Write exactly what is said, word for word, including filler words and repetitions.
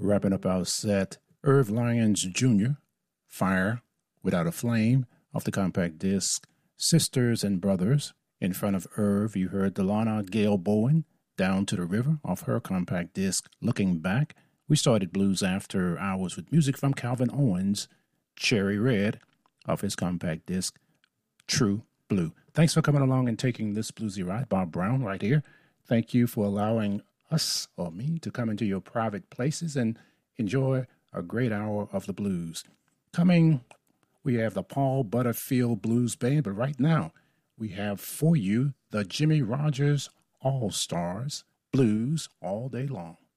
Wrapping up our set, Irv Lyons Junior, Fire Without a Flame, off the compact disc Sisters and Brothers. In front of Irv, you heard Delana Gail Bowen, Down to the River, off her compact disc Looking Back. We started Blues After Hours with music from Calvin Owens, Cherry Red, off his compact disc True Blue. Thanks for coming along and taking this bluesy ride. Bob Brown right here. Thank you for allowing us, or me, to come into your private places and enjoy a great hour of the blues. Coming, we have the Paul Butterfield Blues Band, but right now we have for you the Jimmy Rogers All-Stars Blues All Day Long.